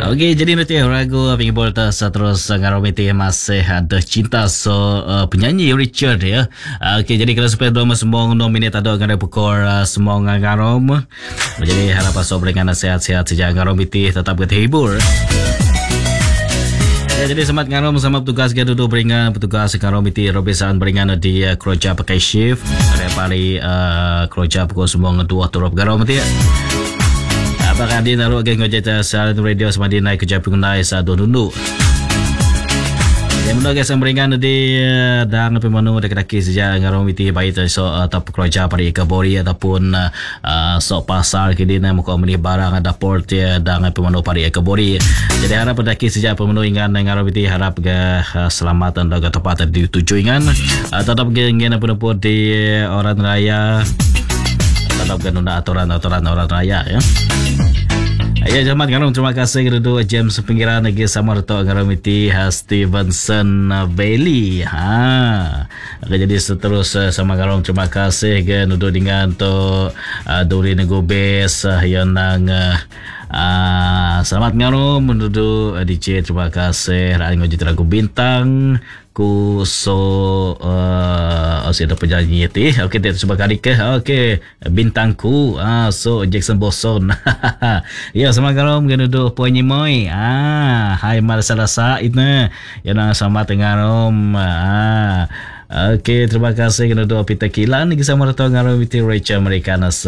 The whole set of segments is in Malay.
Okey, jadi nanti ragu pinggul tas terus ngaromiti masih ada cinta penyanyi Richard ya. Okey, jadi kalau supaya dua semua nominate ada ngada pukul semua ngarom. Jadi harap so beringan sehat-sehat saja ngaromiti tetap terhibur. Ya, jadi semat ngarom sama petugas dia duduk beringan petugas ngaromiti Robinson beringan di kerja pakai shift. Ada pari kerja pukul semua ngedua turap ngaromiti ya. Apakah dia naruh geng ngojek salat radio sama dia naik kerja pengunai sa dulu. Yang menurut saya beringan di dan pemanu dekat saja ngaromiti baik so atau kerja pada Kabori ataupun so pasar kini nak muka beli barang ada port ya dan pemanu pada Kabori. Jadi harap pada saja pemanu ingan ngaromiti harap ke selamatan dan tepat di tujuh ingan tetap ingin pun di orang raya tetap guna aturan orang raya ya. Ya jamat ngarom terima kasih kepada James pinggiran lagi sama retok ngaromiti Stevenson Bailey. Jadi seterus sama ngarom terima kasih ke nudo dengan to Duri Negobes yang nang selamat ngarom menudu DJ terima kasih rai ngoji teragu bintang ku ada penyanyi itu okey dia cuba kali ke okey bintangku so Jackson Boson ya sama karom genudo punya moi hai Marsalasa itu yang sama tengarom okey terima kasih genudo Peter Kilan lagi sama reto ngarom itu Rachel Americana so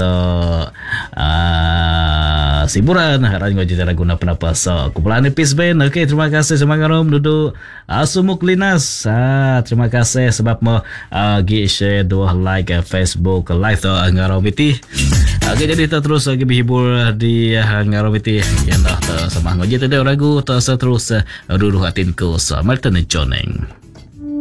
siburan haran ngoji guna penapa so kumpulan Peace Band okey terima kasih sama ngarom duduk Asumuk Linas terima kasih sebab mau share dua like Facebook live tu ngaromiti. Okey jadi kita terus lagi berhibur di ngaromiti yang dah sama ngoji tadi ragu terus dulu hatinku so Martin Joneng.